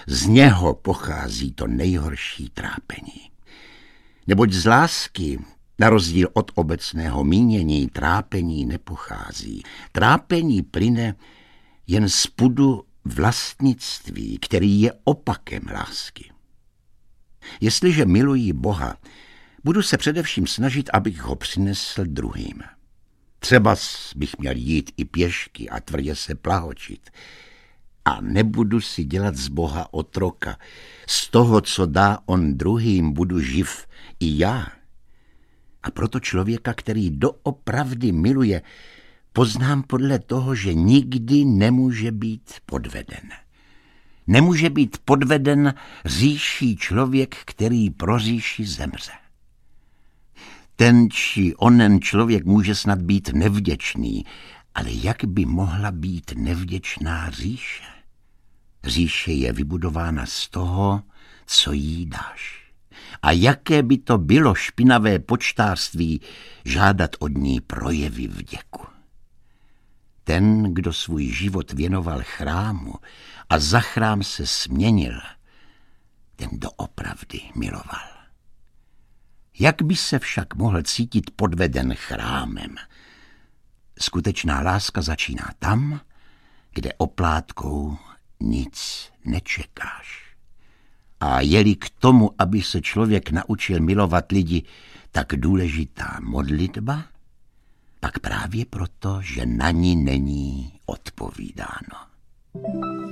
Z něho pochází to nejhorší trápení. Neboť z lásky, na rozdíl od obecného mínění, trápení nepochází. Trápení plyne jen z pudu vlastnictví, který je opakem lásky. Jestliže miluji Boha, budu se především snažit, abych ho přinesl druhým. Třeba bych měl jít i pěšky a tvrdě se plahočit. A nebudu si dělat z Boha otroka. Z toho, co dá on druhým, budu živ i já. A proto člověka, který doopravdy miluje, poznám podle toho, že nikdy nemůže být podveden. Nemůže být podveden říší člověk, který pro říši zemře. Ten či onen člověk může snad být nevděčný, ale jak by mohla být nevděčná říše? Říše je vybudována z toho, co jí dáš. A jaké by to bylo špinavé počtářství žádat od ní projevy vděku. Ten, kdo svůj život věnoval chrámu a za chrám se směnil, ten doopravdy miloval. Jak by se však mohl cítit podveden chrámem? Skutečná láska začíná tam, kde oplátkou nic nečekáš. A je-li k tomu, aby se člověk naučil milovat lidi, tak důležitá modlitba, pak právě proto, že na ní není odpovídáno.